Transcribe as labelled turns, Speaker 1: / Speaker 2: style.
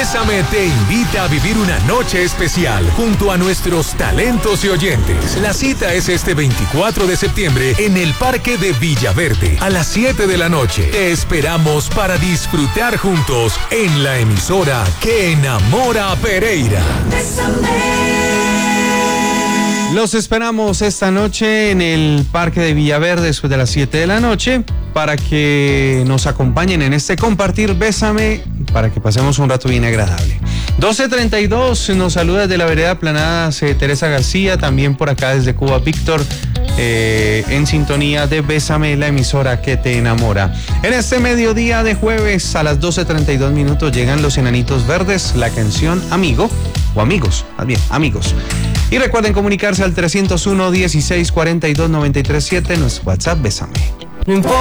Speaker 1: Bésame te invita a vivir una noche especial junto a nuestros talentos y oyentes. La cita es este 24 de septiembre en el Parque de Villaverde a las 7 de la noche. Te esperamos para disfrutar juntos en la emisora que enamora a Pereira.
Speaker 2: Los esperamos esta noche en el Parque de Villaverde después de las 7 de la noche para que nos acompañen en este compartir Bésame, para que pasemos un rato bien agradable. 12:32 nos saluda desde la vereda Planadas Teresa García, también por acá desde Cuba Víctor, en sintonía de Bésame, la emisora que te enamora. En este mediodía de jueves a las 12:32 llegan los Enanitos Verdes, la canción Amigo, o Amigos, más bien, Amigos. Y recuerden comunicarse al 301-1642-937, nuestro WhatsApp Bésame.
Speaker 3: No importa.